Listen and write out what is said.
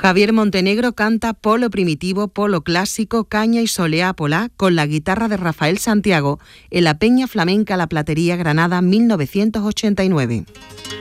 Javier Montenegro canta polo primitivo, polo clásico, caña y soleá polá con la guitarra de Rafael Santiago en la Peña Flamenca La Platería, Granada, 1989.